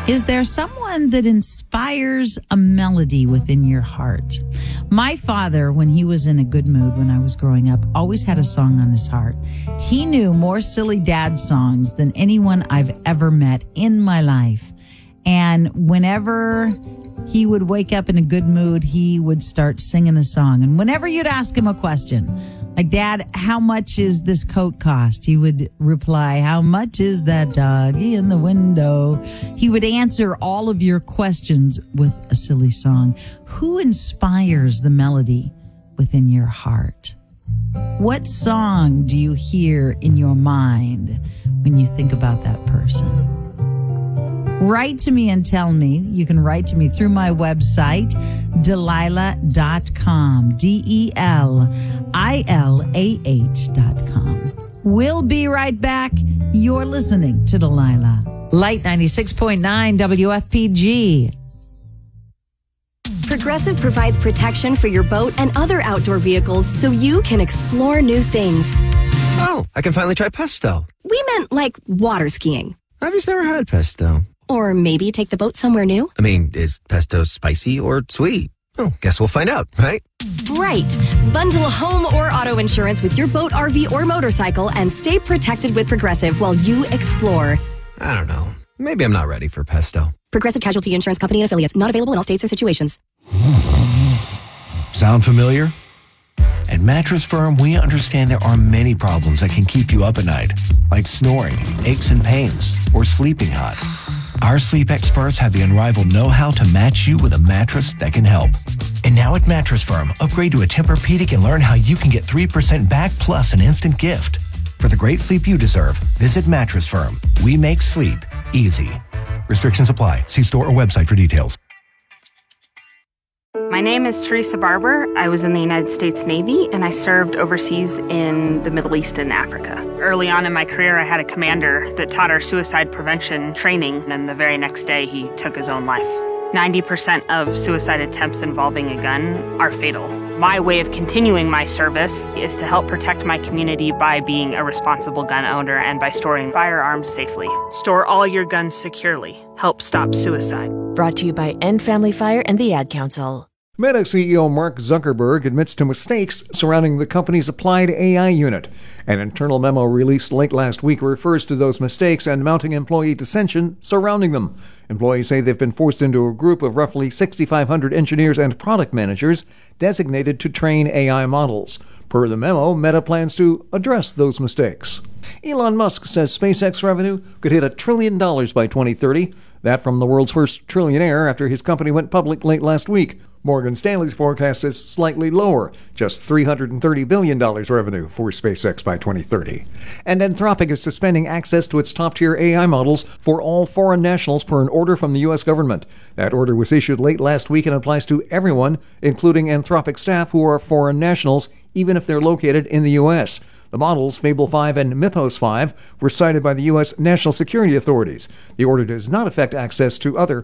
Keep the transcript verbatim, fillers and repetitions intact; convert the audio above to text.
Is there someone that inspires a melody within your heart? My father, when he was in a good mood when I was growing up, always had a song on his heart. He knew more silly dad songs than anyone I've ever met in my life. And whenever he would wake up in a good mood, he would start singing a song. And whenever you'd ask him a question, like, Dad, how much is this coat cost? He would reply, how much is that doggy in the window? He would answer all of your questions with a silly song. Who inspires the melody within your heart? What song do you hear in your mind when you think about that person? Write to me and tell me. You can write to me through my website, Delilah dot com. D E L I L A H dot com. We'll be right back. You're listening to Delilah. Light ninety-six point nine W F P G. Progressive provides protection for your boat and other outdoor vehicles so you can explore new things. Oh, I can finally try pesto. We meant like water skiing. I've just never had pesto. Or maybe take the boat somewhere new. I mean, is pesto spicy or sweet? Oh, guess we'll find out, right? Right. Bundle home or auto insurance with your boat, R V, or motorcycle and stay protected with Progressive while you explore. I don't know. Maybe I'm not ready for pesto. Progressive Casualty Insurance Company and Affiliates. Not available in all states or situations. Sound familiar? At Mattress Firm, we understand there are many problems that can keep you up at night, like snoring, aches and pains, or sleeping hot. Our sleep experts have the unrivaled know-how to match you with a mattress that can help. And now at Mattress Firm, upgrade to a Tempur-Pedic and learn how you can get three percent back plus an instant gift. For the great sleep you deserve, visit Mattress Firm. We make sleep easy. Restrictions apply. See store or website for details. My name is Teresa Barber. I was in the United States Navy, and I served overseas in the Middle East and Africa. Early on in my career, I had a commander that taught our suicide prevention training, and the very next day, he took his own life. ninety percent of suicide attempts involving a gun are fatal. My way of continuing my service is to help protect my community by being a responsible gun owner and by storing firearms safely. Store all your guns securely. Help stop suicide. Brought to you by End Family Fire and the Ad Council. Meta C E O Mark Zuckerberg admits to mistakes surrounding the company's applied A I unit. An internal memo released late last week refers to those mistakes and mounting employee dissension surrounding them. Employees say they've been forced into a group of roughly sixty-five hundred engineers and product managers designated to train A I models. Per the memo, Meta plans to address those mistakes. Elon Musk says SpaceX revenue could hit a trillion dollars by twenty thirty. That from the world's first trillionaire after his company went public late last week. Morgan Stanley's forecast is slightly lower, just three hundred thirty billion dollars revenue for SpaceX by twenty thirty. And Anthropic is suspending access to its top-tier A I models for all foreign nationals per an order from the U S government. That order was issued late last week and applies to everyone, including Anthropic staff who are foreign nationals, even if they're located in the U S. The models, Fable five and Mythos five, were cited by the U S National Security Authorities. The order does not affect access to other